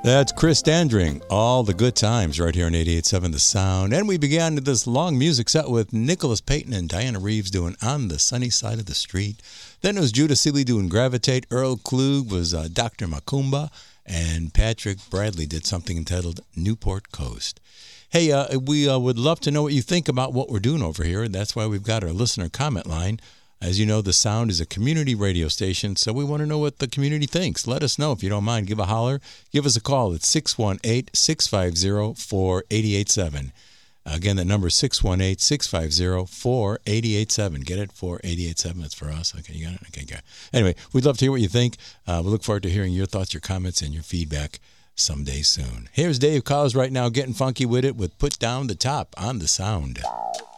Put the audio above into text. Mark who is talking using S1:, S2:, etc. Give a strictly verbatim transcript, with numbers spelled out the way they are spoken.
S1: That's Chris Dandring, All the Good Times, right here on eighty-eight point seven The Sound. And we began this long music set with Nicholas Payton and Diana Reeves doing On the Sunny Side of the Street. Then it was Judah Seeley doing Gravitate. Earl Klug was uh, Doctor Macumba. And Patrick Bradley did something entitled Newport Coast. Hey, uh, we uh, would love to know what you think about what we're doing over here. And that's why we've got our listener comment line. As you know, The Sound is a community radio station, so we want to know what the community thinks. Let us know if you don't mind. Give a holler. Give us a call at six one eight, six five zero, four eight eight seven. Again, that number is six one eight, six five zero, four eight eight seven. Get it? four eight eight seven. That's for us. Okay, you got it? Okay, good. Anyway, we'd love to hear what you think. Uh, we look forward to hearing your thoughts, your comments, and your feedback someday soon. Here's Dave Cowles right now getting funky with it with Put Down the Top on The Sound.